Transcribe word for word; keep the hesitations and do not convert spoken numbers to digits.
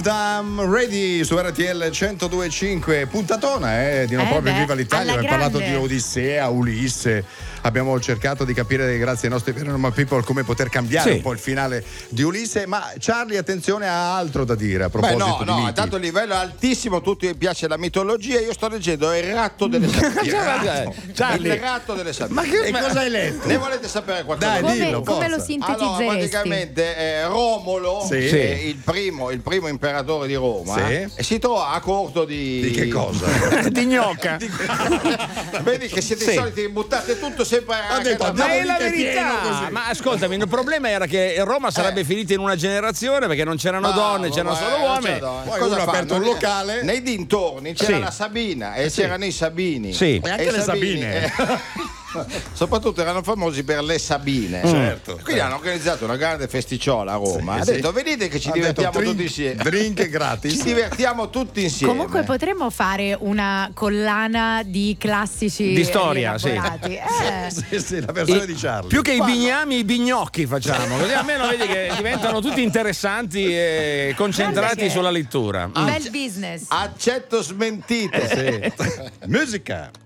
Loved I'm Ready su R T L centodue e cinque. Puntatona, eh, di non Eh proprio beh, Viva l'Italia. alla Abbiamo parlato grande. di Odissea, Ulisse. Abbiamo cercato di capire, grazie ai nostri Paranormal People, come poter cambiare Sì. un po' il finale di Ulisse. Ma Charlie, attenzione, ha altro da dire a Beh, proposito no, di no, miti. tanto il livello è altissimo, tutti vi piace la mitologia. Io sto leggendo Il ratto delle Sabine. Charlie. Il ratto delle Sabine. Ma che E cosa hai letto? Ne volete sapere qualcosa? Dai, Come, dillo, come lo forza. sintetizzeresti? Allora, praticamente eh, Romolo, Sì. eh, il, primo, il primo imperatore di Roma, Sì. eh, e si trova a corto di. Di che cosa? Di gnocca. Vedi che siete Sì. i soliti, buttate tutto sempre a detto, Ma è Andiamo la mica pieno verità. così. Ma ascoltami, il problema era che Roma sarebbe Eh. finita in una generazione perché non c'erano Ma- donne, c'erano ma- solo eh, non uomini. c'era donne. Poi Cosa uno ha aperto fanno? un locale. Nei dintorni c'era Sì. la Sabina e c'erano i Sabini. Sì. E anche i le Sabine. eh, soprattutto erano famosi per le Sabine. Certo. Quindi hanno organizzato una grande festicciola a Roma. Sì, ha sì. detto venite che ci Ha divertiamo detto, drink- tutti insieme. drink gratis. Ci divertiamo tutti insieme. Comunque potremmo fare una collana di classici Di storia, sì. rielaborati. Eh. Sì, sì, la versione di Charlie. Più che i bignami, i bignocchi facciamo, così almeno vedi che diventano tutti interessanti e concentrati Guarda che- sulla lettura. Un bel business. Accetto smentite. Musica.